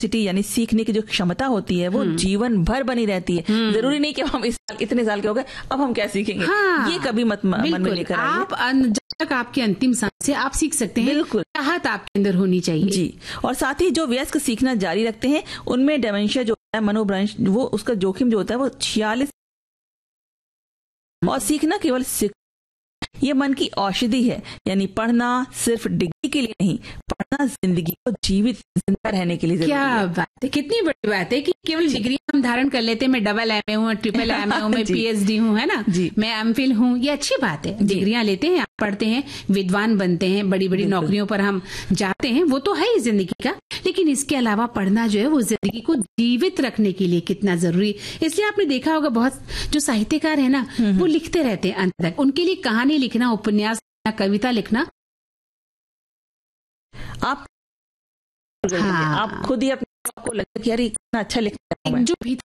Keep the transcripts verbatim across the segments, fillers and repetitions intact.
Capacity यानी सीखने की जो क्षमता होती है वो जीवन भर बनी रहती है। जरूरी नहीं कि हम इस साल इतने साल के हो गए अब हम क्या सीखेंगे, हाँ, ये कभी मत मन में लेकर आइए। आप जब तक आपकी अंतिम सांस से आप सीख सकते हैं, बिल्कुल चाहत आपके अंदर होनी चाहिए जी। और साथ ही जो वयस्क सीखना जारी रखते हैं उनमें डेमेंशिया जो है, मनोभ्रंश, वो उसका जोखिम जो होता है वो छियालीस। और सीखना केवल सीख ये मन की औषधि है, यानी पढ़ना सिर्फ डिग्री के लिए नहीं, पढ़ना जिंदगी को जीवित जिंदा रहने के लिए जरूरी क्या है। बात है, कितनी बड़ी बात है कि केवल डिग्री हम धारण कर लेते हैं। मैं डबल एम ए हूँ, ट्रिपल एम ए हूँ, मैं पीएचडी हूँ, है ना, मैं एम फिल हूँ, ये अच्छी बात है। डिग्रियां लेते हैं, पढ़ते हैं, विद्वान बनते हैं, बड़ी बड़ी नौकरियों पर हम जाते हैं, वो तो है ही जिंदगी का। लेकिन इसके अलावा पढ़ना जो है वो जिंदगी को जीवित रखने के लिए कितना जरूरी। इसलिए आपने देखा होगा बहुत जो साहित्यकार है ना वो लिखते रहते हैं अंत तक। उनके लिए कहानी लिखना, उपन्यास लिखना, कविता लिखना, आप हाँ, आप खुद ही अपने आपको लगता है कि यार इतना अच्छा लिखता है जो भी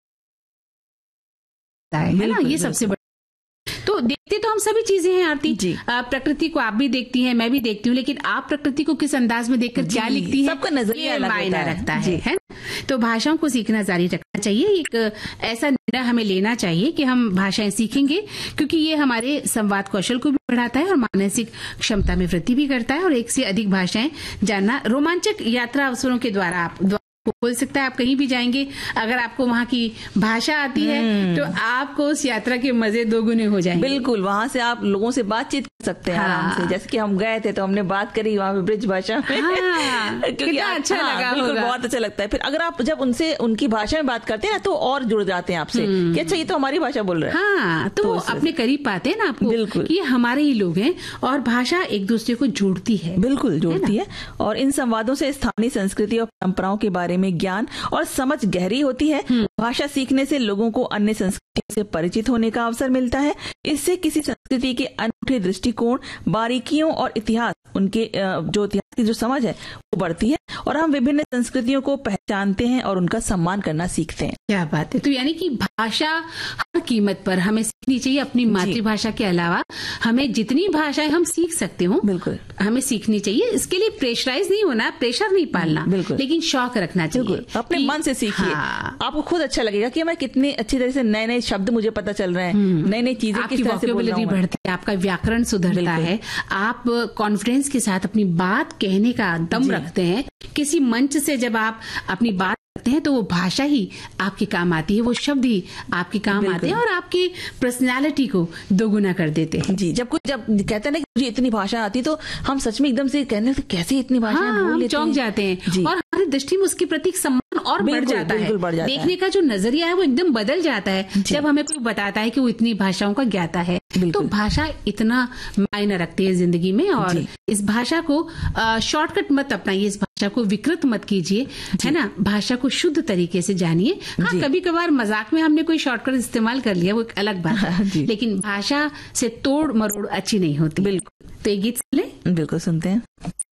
है ना, ये सबसे बड़ा। तो देखते तो हम सभी चीजें हैं आरती जी, प्रकृति को आप भी देखती हैं, मैं भी देखती हूँ, लेकिन आप प्रकृति को किस अंदाज में देखकर क्या लिखती हैं, सबका नजरिया मायना रखता है, है ना? तो भाषाओं को सीखना जारी रखना चाहिए। एक ऐसा निर्णय हमें लेना चाहिए कि हम भाषाएं सीखेंगे, क्योंकि ये हमारे संवाद कौशल को भी बढ़ाता है और मानसिक क्षमता में वृद्धि भी करता है। और एक से अधिक भाषाएं जानना रोमांचक यात्रा अवसरों के द्वारा आप खोल सकता है। आप कहीं भी जाएंगे, अगर आपको वहाँ की भाषा आती है तो आपको उस यात्रा के मजे दोगुने हो जाएंगे। बिल्कुल, वहाँ से आप लोगों से बातचीत कर सकते हैं आराम से। जैसे कि हम गए थे तो हमने बात करी वहाँ पे ब्रिज भाषा में, हाँ, क्योंकि अच्छा हाँ, लगा बिल्कुल, बहुत अच्छा लगता है। फिर अगर आप जब उनसे उनकी भाषा में बात करते हैं ना तो और जुड़ जाते हैं आपसे कि अच्छा ये तो हमारी भाषा बोल रहे हैं। हाँ, तो, तो अपने करीब पाते हैं ना आपको, बिल्कुल, ये हमारे ही लोग हैं। और भाषा एक दूसरे को जोड़ती है, बिल्कुल जोड़ती है। और इन संवादों से स्थानीय संस्कृति और परंपराओं के बारे में ज्ञान और समझ गहरी होती है। भाषा सीखने से लोगों को अन्य संस्कृतियों से परिचित होने का अवसर मिलता है। इससे किसी संस्कृति के अनूठे दृष्टिकोण, बारीकियों और इतिहास, उनके जो इतिहास की जो समझ है वो बढ़ती है और हम विभिन्न संस्कृतियों को पहचानते हैं और उनका सम्मान करना सीखते हैं। क्या बात है। तो यानी कि भाषा हर कीमत पर हमें सीखनी चाहिए। अपनी मातृभाषा के अलावा हमें जितनी भाषाएं हम सीख सकते हो बिल्कुल हमें सीखनी चाहिए। इसके लिए प्रेशराइज नहीं होना, प्रेशर नहीं पालना, लेकिन शौक रखना चाहिए। अपने मन से सीखिए। हाँ। आपको खुद अच्छा लगेगा कि मैं कितने अच्छी तरह से नए नए शब्द मुझे पता चल रहे हैं, नई नई चीजें, आपकी वोकैबुलरी बढ़ती है, आपका व्याकरण सुधरता है, आप कॉन्फिडेंस के साथ अपनी बात कहने का दम रखते हैं। किसी मंच से जब आप अपनी बात करते हैं तो वो भाषा ही आपके काम आती है, वो शब्द ही आपके काम आते हैं और आपकी पर्सनालिटी को दोगुना कर देते हैं। जी, जब कोई जब कहते हैं ना कि मुझे इतनी भाषा आती तो हम सच में एकदम से कहने लगते कैसे इतनी भाषाएं हाँ, बोल लेते चौंक जाते हैं और हमारी दृष्टि में उसके प्रति सम्मान और बढ़ जाता है। बढ़ जाता देखने है। का जो नजरिया है वो एकदम बदल जाता है जब हमें कोई बताता है कि वो इतनी भाषाओं का ज्ञाता है। तो भाषा इतना मायने रखती है जिंदगी में और इस भाषा को शॉर्टकट मत अपनाइए, इस भाषा को विकृत मत कीजिए, है ना। भाषा को शुद्ध तरीके से जानिए। हाँ, कभी कभार मजाक में हमने कोई शॉर्टकट इस्तेमाल कर लिया, वो एक अलग बात है, लेकिन भाषा से तोड़ मरोड़ अच्छी नहीं होती। बिल्कुल। तो ये गीत सुन ले, बिल्कुल सुनते हैं।